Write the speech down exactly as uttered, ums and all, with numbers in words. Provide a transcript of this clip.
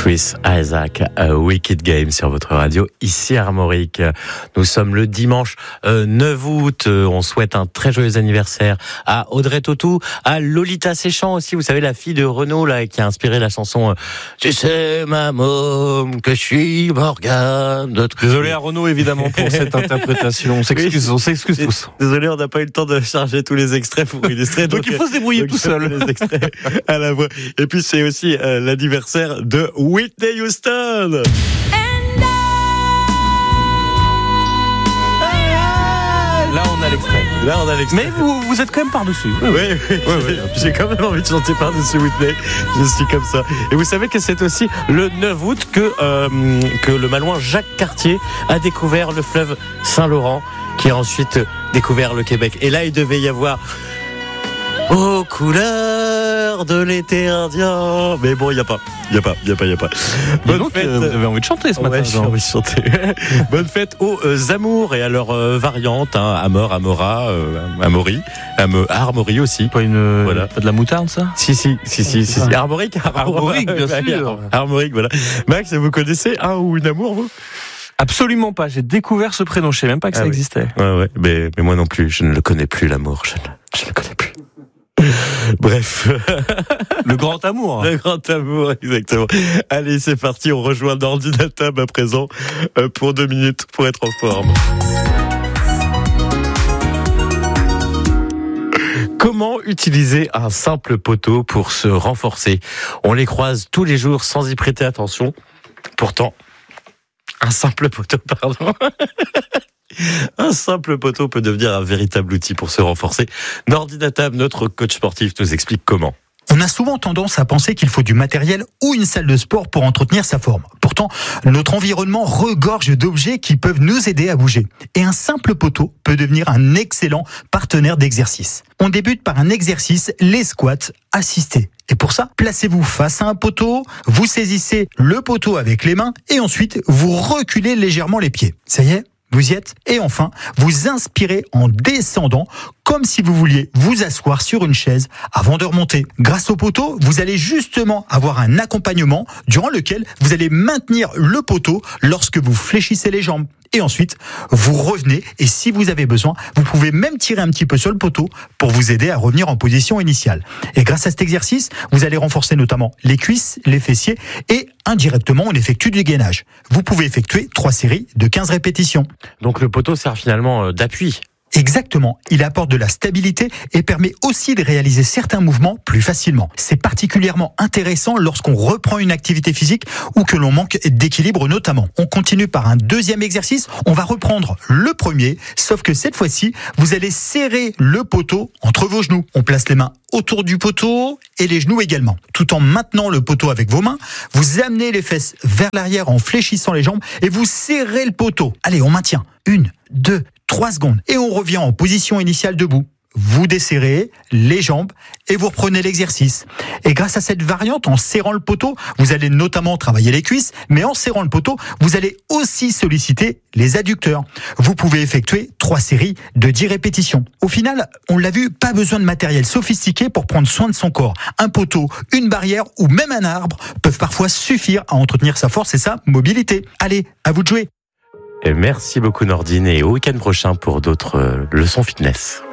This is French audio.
Chris Isaak, a Wicked Game sur votre radio, ici à Armorique. Nous sommes le dimanche euh, neuf août. Euh, on souhaite un très joyeux anniversaire à Audrey Tautou, à Lolita Séchant aussi. Vous savez, la fille de Renaud là, qui a inspiré la chanson euh, Tu sais, ma môme, que je suis Morgane. De... Désolé à Renaud, évidemment, pour cette interprétation. On s'excuse, on s'excuse tous. Désolé, on n'a pas eu le temps de charger tous les extraits pour illustrer. donc, donc il faut se débrouiller tout seul. Les extraits à la voix. Et puis, c'est aussi euh, l'anniversaire de Whitney Houston. Là, on a l'extrait. Là, on a l'extrait. Mais vous, vous êtes quand même par-dessus. Oui, oui. oui, oui, oui. J'ai quand même envie de chanter par-dessus Whitney. Je suis comme ça. Et vous savez que c'est aussi le neuf août que, euh, que le Malouin Jacques Cartier a découvert le fleuve Saint-Laurent, qui a ensuite découvert le Québec. Et là, il devait y avoir aux couleurs de l'été indien. Mais bon, il n'y a pas. Il n'y a pas, il n'y a pas, il n'y a pas. Bonne donc, fête. Vous avez envie de chanter ce matin. Ouais, j'ai envie de chanter. Bonne fête aux euh, amours et à leurs euh, variantes, hein, Amor, Amora, euh, Amaury, Am- Armory aussi. Pas une, voilà. Pas de la moutarde, ça? Si, si, si, si, si, si. Armorique, Armorique, bien sûr. Armorique, voilà. Max, vous connaissez un ou une amour, vous? Absolument pas. J'ai découvert ce prénom. Je sais même pas que ah ça oui. existait. Ouais, ouais. Mais, mais moi non plus. Je ne le connais plus, l'amour. Je ne, je ne le connais plus. Bref. Le grand amour. Le grand amour, exactement. Allez, c'est parti. On rejoint l'ordinateur à présent euh, pour deux minutes pour être en forme. Comment utiliser un simple poteau pour se renforcer? On les croise tous les jours sans y prêter attention. Pourtant, un simple poteau, pardon. Un simple poteau peut devenir un véritable outil pour se renforcer. Nordinatab, notre coach sportif, nous explique comment. On a souvent tendance à penser qu'il faut du matériel ou une salle de sport pour entretenir sa forme. Pourtant, notre environnement regorge d'objets qui peuvent nous aider à bouger. Et un simple poteau peut devenir un excellent partenaire d'exercice. On débute par un exercice, les squats assistés. Et pour ça, placez-vous face à un poteau, vous saisissez le poteau avec les mains et ensuite vous reculez légèrement les pieds. Ça y est ? Vous y êtes. Et enfin, vous inspirez en descendant, comme si vous vouliez vous asseoir sur une chaise avant de remonter. Grâce au poteau, vous allez justement avoir un accompagnement durant lequel vous allez maintenir le poteau lorsque vous fléchissez les jambes. Et ensuite, vous revenez et si vous avez besoin, vous pouvez même tirer un petit peu sur le poteau pour vous aider à revenir en position initiale. Et grâce à cet exercice, vous allez renforcer notamment les cuisses, les fessiers et indirectement, on effectue du gainage. Vous pouvez effectuer trois séries de quinze répétitions. Donc le poteau sert finalement d'appui. Exactement, il apporte de la stabilité et permet aussi de réaliser certains mouvements plus facilement. C'est particulièrement intéressant lorsqu'on reprend une activité physique ou que l'on manque d'équilibre notamment. On continue par un deuxième exercice, on va reprendre le premier, sauf que cette fois-ci, vous allez serrer le poteau entre vos genoux. On place les mains autour du poteau et les genoux également. Tout en maintenant le poteau avec vos mains, vous amenez les fesses vers l'arrière en fléchissant les jambes et vous serrez le poteau. Allez, on maintient. Une, deux, trois secondes. Et on revient en position initiale debout. Vous desserrez les jambes et vous reprenez l'exercice. Et grâce à cette variante, en serrant le poteau, vous allez notamment travailler les cuisses, mais en serrant le poteau, vous allez aussi solliciter les adducteurs. Vous pouvez effectuer trois séries de dix répétitions. Au final, on l'a vu, pas besoin de matériel sophistiqué pour prendre soin de son corps. Un poteau, une barrière ou même un arbre peuvent parfois suffire à entretenir sa force et sa mobilité. Allez, à vous de jouer. Et merci beaucoup Nordine et au week-end prochain pour d'autres leçons fitness.